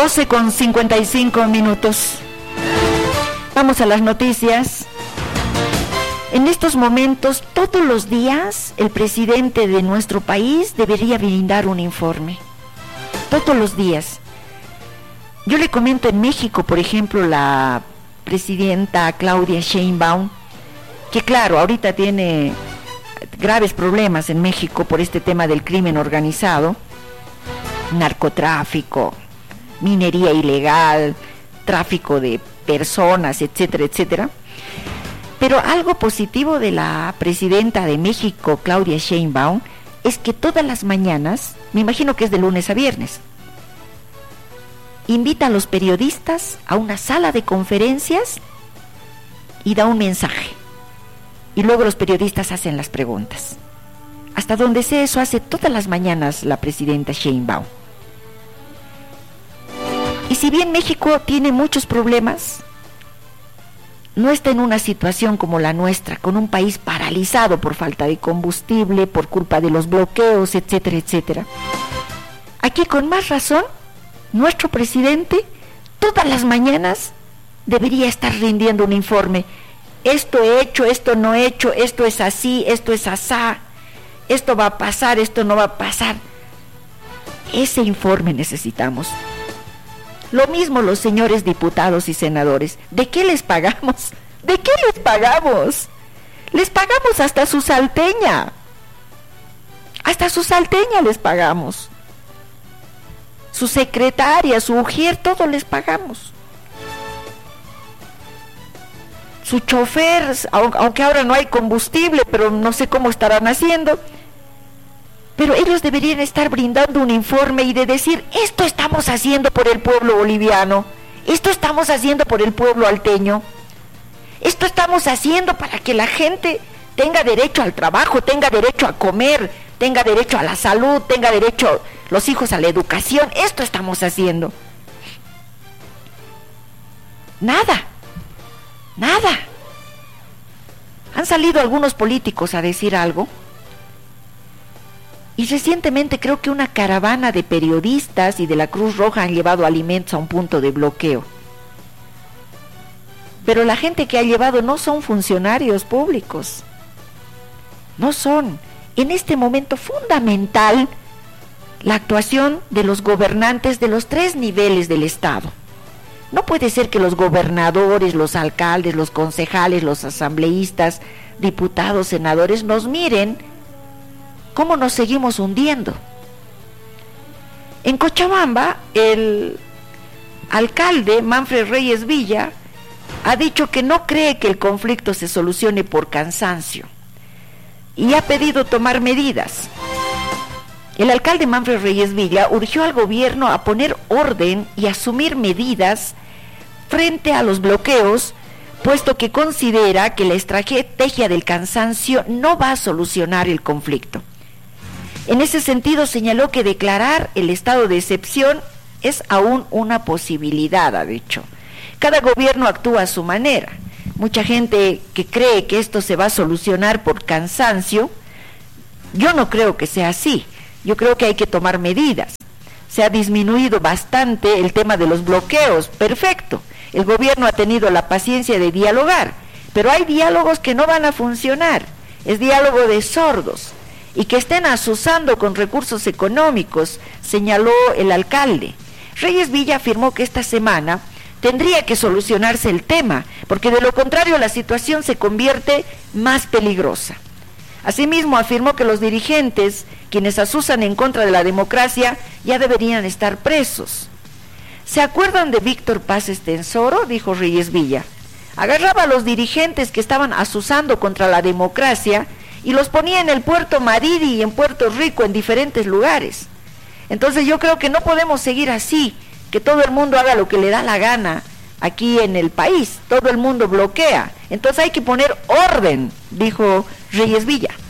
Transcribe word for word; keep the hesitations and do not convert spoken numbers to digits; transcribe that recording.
doce con cincuenta y cinco minutos. Vamos a las noticias. En estos momentos, todos los días, el presidente de nuestro país debería brindar un informe. Todos los días. Yo le comento en México, por ejemplo, la presidenta Claudia Sheinbaum, que claro, ahorita tiene graves problemas en México por este tema del crimen organizado, narcotráfico, minería ilegal, tráfico de personas, etcétera, etcétera. Pero algo positivo de la presidenta de México, Claudia Sheinbaum, es que todas las mañanas, me imagino que es de lunes a viernes, invita a los periodistas a una sala de conferencias y da un mensaje. Y luego los periodistas hacen las preguntas. Hasta donde sé, eso hace todas las mañanas la presidenta Sheinbaum. Y si bien México tiene muchos problemas, no está en una situación como la nuestra, con un país paralizado por falta de combustible, por culpa de los bloqueos, etcétera, etcétera. Aquí con más razón, nuestro presidente todas las mañanas debería estar rindiendo un informe. Esto he hecho, esto no he hecho, esto es así, esto es asá, esto va a pasar, esto no va a pasar. Ese informe necesitamos. Lo mismo los señores diputados y senadores. ¿De qué les pagamos? ¿De qué les pagamos? Les pagamos hasta su salteña. Hasta su salteña les pagamos. Su secretaria, su ujier, todo les pagamos. Su chofer, aunque ahora no hay combustible, pero no sé cómo estarán haciendo. Pero ellos deberían estar brindando un informe y de decir, esto estamos haciendo por el pueblo boliviano, esto estamos haciendo por el pueblo alteño, esto estamos haciendo para que la gente tenga derecho al trabajo, tenga derecho a comer, tenga derecho a la salud, tenga derecho los hijos a la educación, esto estamos haciendo. Nada, nada. Han salido algunos políticos a decir algo. Y recientemente creo que una caravana de periodistas y de la Cruz Roja han llevado alimentos a un punto de bloqueo. Pero la gente que ha llevado no son funcionarios públicos. No son. En este momento fundamental la actuación de los gobernantes de los tres niveles del Estado. No puede ser que los gobernadores, los alcaldes, los concejales, los asambleístas, diputados, senadores nos miren cómo nos seguimos hundiendo. En Cochabamba, el alcalde Manfred Reyes Villa ha dicho que no cree que el conflicto se solucione por cansancio y ha pedido tomar medidas. El alcalde Manfred Reyes Villa urgió al gobierno a poner orden y asumir medidas frente a los bloqueos, puesto que considera que la estrategia del cansancio no va a solucionar el conflicto. En ese sentido señaló que declarar el estado de excepción es aún una posibilidad, ha dicho. Cada gobierno actúa a su manera. Mucha gente que cree que esto se va a solucionar por cansancio, yo no creo que sea así. Yo creo que hay que tomar medidas. Se ha disminuido bastante el tema de los bloqueos, perfecto. El gobierno ha tenido la paciencia de dialogar, pero hay diálogos que no van a funcionar. Es diálogo de sordos. Y que estén asusando con recursos económicos, señaló el alcalde. Reyes Villa afirmó que esta semana tendría que solucionarse el tema, porque de lo contrario la situación se convierte más peligrosa. Asimismo afirmó que los dirigentes, quienes asusan en contra de la democracia, ya deberían estar presos. ¿Se acuerdan de Víctor Paz Estenssoro?, dijo Reyes Villa. Agarraba a los dirigentes que estaban asusando contra la democracia y los ponía en el puerto Mariri y en Puerto Rico, en diferentes lugares. Entonces yo creo que no podemos seguir así, que todo el mundo haga lo que le da la gana aquí en el país, todo el mundo bloquea. Entonces hay que poner orden, dijo Reyes Villa.